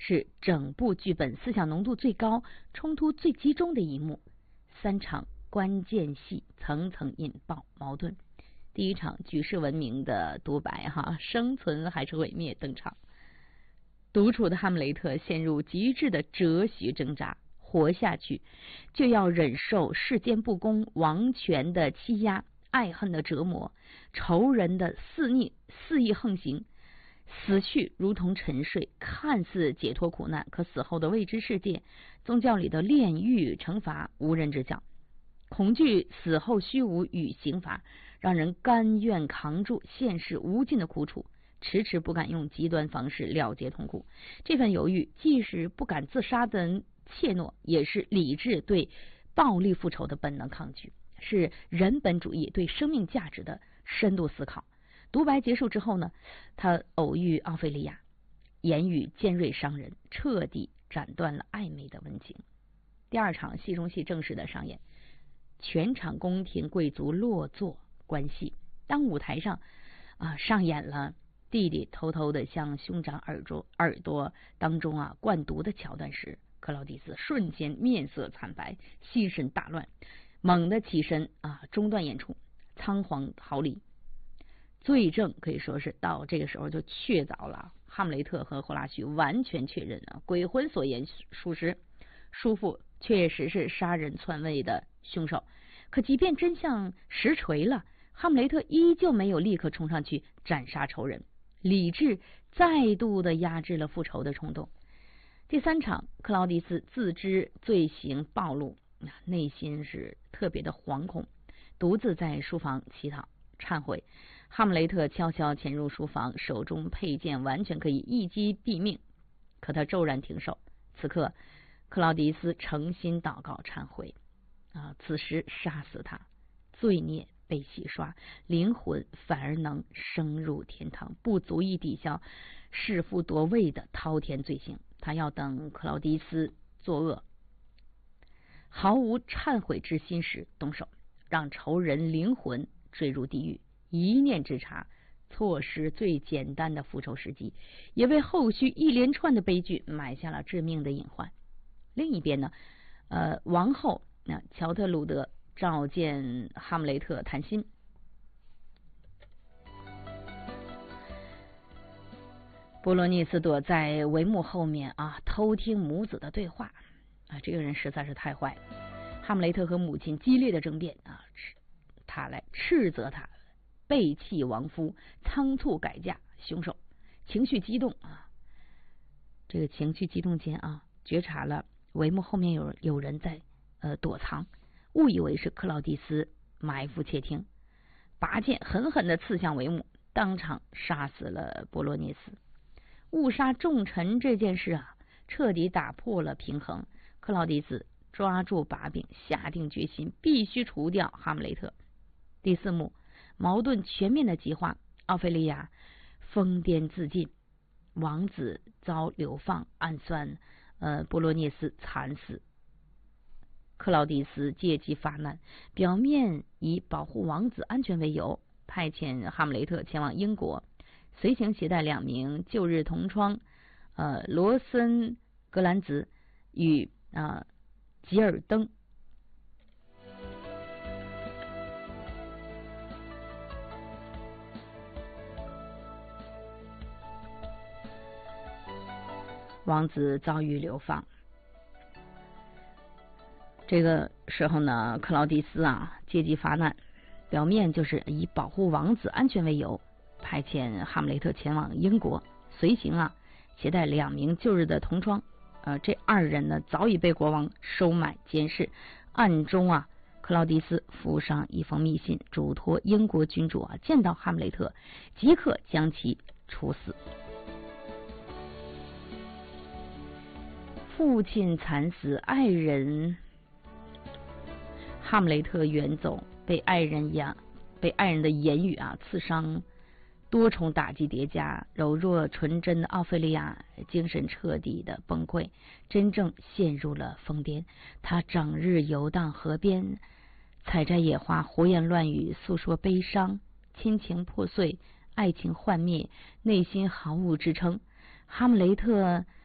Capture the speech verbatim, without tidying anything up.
是整部剧本思想浓度最高、冲突最集中的一幕。三场关键戏层层引爆矛盾。第一场举世闻名的独白哈，生存还是毁灭登场。独处的哈姆雷特陷入极致的哲学挣扎，活下去就要忍受世间不公、王权的欺压、爱恨的折磨、仇人的肆逆肆意横行。死去如同沉睡，看似解脱苦难，可死后的未知世界，宗教里的炼狱惩罚无人知晓。恐惧死后虚无与刑罚，让人甘愿扛住现实无尽的苦楚，迟迟不敢用极端方式了结痛苦。这份犹豫既是不敢自杀的怯懦，也是理智对暴力复仇的本能抗拒，是人本主义对生命价值的深度思考。独白结束之后呢，他偶遇奥菲利亚，言语尖锐伤人，彻底斩断了暧昧的温情。第二场戏中戏正式的上演，全场宫廷贵族落座观戏。当舞台上啊上演了弟弟偷偷的向兄长耳朵耳朵当中啊灌毒的桥段时，克劳狄斯瞬间面色惨白，心神大乱，猛地起身啊中断演出，仓皇逃离。罪证可以说是到这个时候就确凿了，哈姆雷特和霍拉许完全确认了鬼魂所言属实，叔父确实是杀人篡位的凶手。可即便真相实锤了，哈姆雷特依旧没有立刻冲上去斩杀仇人，理智再度的压制了复仇的冲动。第三场，克劳狄斯自知罪行暴露，内心是特别的惶恐，独自在书房乞讨忏悔。哈姆雷特悄悄潜入书房，手中佩剑完全可以一击毙命，可他骤然停手。此刻克劳狄斯诚心祷告忏悔啊！此时杀死他，罪孽被洗刷，灵魂反而能升入天堂，不足以抵消弑父夺位的滔天罪行。他要等克劳狄斯作恶毫无忏悔之心时动手，让仇人灵魂坠入地狱。一念之差，错失最简单的复仇时机，也为后续一连串的悲剧埋下了致命的隐患。另一边呢，呃，王后那乔特鲁德召见哈姆雷特谈心。波罗涅斯躲在帷幕后面啊，偷听母子的对话啊，这个人实在是太坏了。哈姆雷特和母亲激烈的争辩啊，他来斥责他背弃亡夫、仓促改嫁，凶手情绪激动啊！这个情绪激动间啊，觉察了帷幕后面有有人在呃躲藏，误以为是克劳狄斯埋伏窃听，拔剑狠狠的刺向帷幕，当场杀死了波罗涅斯。误杀重臣这件事啊，彻底打破了平衡。克劳狄斯抓住把柄，下定决心必须除掉哈姆雷特。第四幕，矛盾全面的激化，奥菲利亚疯癫自尽，王子遭流放，暗算呃波罗涅斯惨死。克劳狄斯借机发难，表面以保护王子安全为由，派遣哈姆雷特前往英国，随行携带两名旧日同窗呃罗森格兰兹与啊、呃、吉尔登。王子遭遇流放，这个时候呢，克劳狄斯啊借机发难，表面就是以保护王子安全为由，派遣哈姆雷特前往英国，随行啊携带两名旧日的同窗，呃，这二人呢早已被国王收买监视，暗中啊，克劳狄斯附上一封密信，嘱托英国君主啊见到哈姆雷特，即刻将其处死。父亲惨死，爱人哈姆雷特远走，被爱人呀，被爱人的言语啊刺伤，多重打击叠加，柔弱纯真的奥菲利亚精神彻底的崩溃，真正陷入了疯癫。他整日游荡河边，采摘野花，胡言乱语，诉说悲伤，亲情破碎，爱情幻灭，内心毫无支撑。哈姆雷特